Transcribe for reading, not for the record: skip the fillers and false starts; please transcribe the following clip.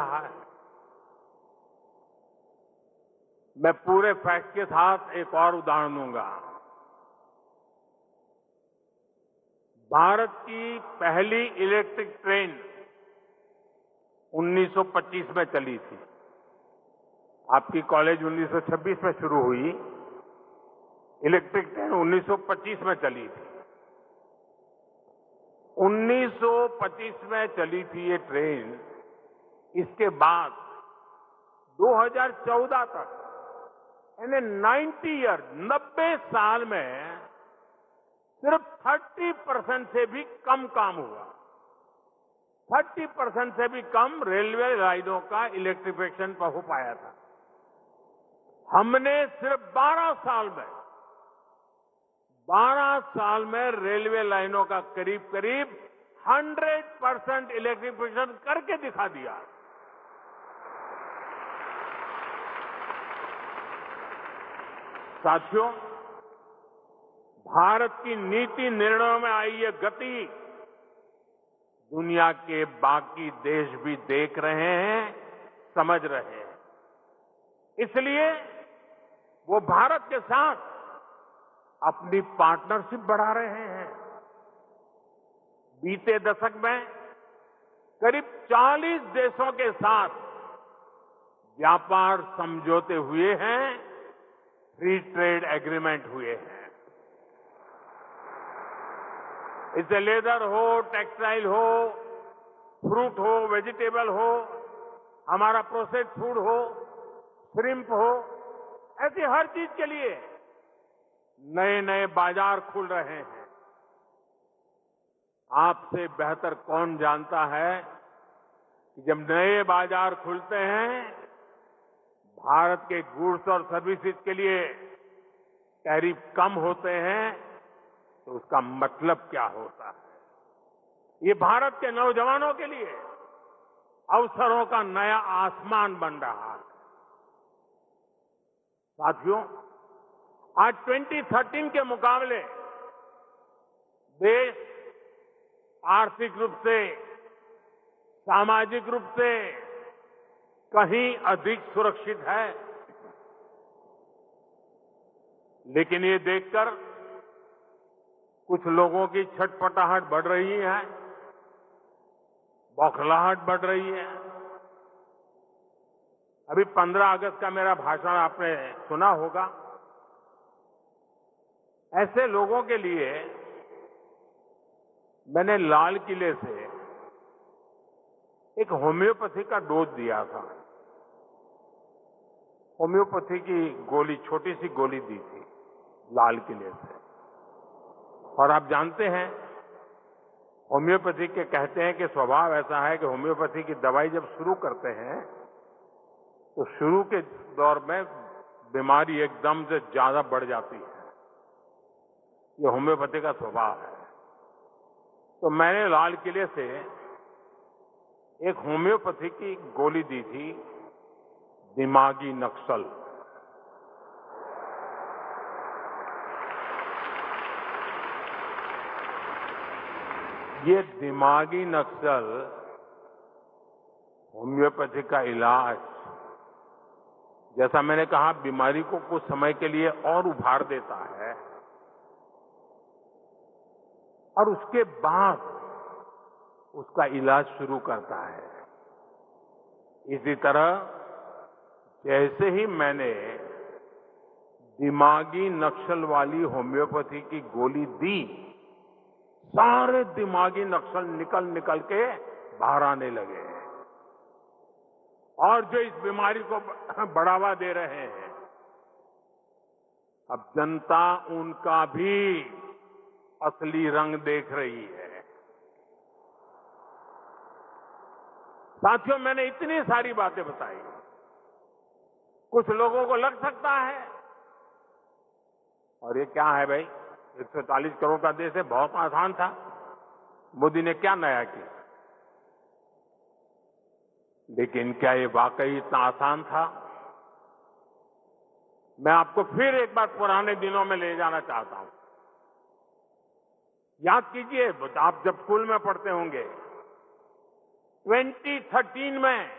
रहा है। मैं पूरे फैक्ट के साथ एक और उदाहरण दूंगा। भारत की पहली इलेक्ट्रिक ट्रेन 1925 में चली थी। आपकी कॉलेज 1926 में शुरू हुई, इलेक्ट्रिक ट्रेन 1925 में चली थी। 1925 में चली थी ये ट्रेन। इसके बाद 2014 तक यानी 90 ईयर 90 साल में सिर्फ 30% से भी कम काम हुआ। 30% से भी कम रेलवे लाइनों का इलेक्ट्रिफिकेशन हो पाया था। हमने सिर्फ 12 साल में रेलवे लाइनों का करीब करीब 100% इलेक्ट्रिफिकेशन करके दिखा दिया। साथियों, भारत की नीति निर्णयों में आई ये गति दुनिया के बाकी देश भी देख रहे हैं, समझ रहे हैं। इसलिए वो भारत के साथ अपनी पार्टनरशिप बढ़ा रहे हैं। बीते दशक में करीब 40 देशों के साथ व्यापार समझौते हुए हैं, फ्री ट्रेड एग्रीमेंट हुए हैं। इससे लेदर हो, टेक्सटाइल हो, फ्रूट हो, वेजिटेबल हो, हमारा प्रोसेस्ड फूड हो, श्रिम्प हो, ऐसी हर चीज के लिए नए नए बाजार खुल रहे हैं। आपसे बेहतर कौन जानता है कि जब नए बाजार खुलते हैं, भारत के गुड्स और सर्विसेज के लिए टैरिफ कम होते हैं, तो उसका मतलब क्या होता है। ये भारत के नौजवानों के लिए अवसरों का नया आसमान बन रहा है। साथियों, आज 2013 के मुकाबले देश आर्थिक रूप से, सामाजिक रूप से कहीं अधिक सुरक्षित है। लेकिन ये देखकर कुछ लोगों की छटपटाहट बढ़ रही है, बौखलाहट बढ़ रही है। अभी 15 अगस्त का मेरा भाषण आपने सुना होगा। ऐसे लोगों के लिए मैंने लाल किले से एक होम्योपैथी का डोज दिया था। होम्योपैथी की गोली, छोटी सी गोली दी थी लाल किले से। और आप जानते हैं, होम्योपैथी के कहते हैं कि स्वभाव ऐसा है कि होम्योपैथी की दवाई जब शुरू करते हैं तो शुरू के दौर में बीमारी एकदम से ज्यादा बढ़ जाती है। ये होम्योपैथी का स्वभाव है। तो मैंने लाल किले से एक होम्योपैथी की गोली दी थी, दिमागी नक्सल। ये दिमागी नक्सल होम्योपैथी का इलाज, जैसा मैंने कहा, बीमारी को कुछ समय के लिए और उभार देता है और उसके बाद उसका इलाज शुरू करता है। इसी तरह जैसे ही मैंने दिमागी नक्सल वाली होम्योपैथी की गोली दी, सारे दिमागी नक्सल निकल के बाहर आने लगे। और जो इस बीमारी को बढ़ावा दे रहे हैं, अब जनता उनका भी असली रंग देख रही है। साथियों, मैंने इतनी सारी बातें बताई। कुछ लोगों को लग सकता है, और ये क्या है भाई, 140 करोड़ का देश है, बहुत आसान था, मोदी ने क्या नया किया। लेकिन क्या ये वाकई इतना आसान था? मैं आपको फिर एक बार पुराने दिनों में ले जाना चाहता हूं। याद कीजिए, आप जब स्कूल में पढ़ते होंगे, 2013 में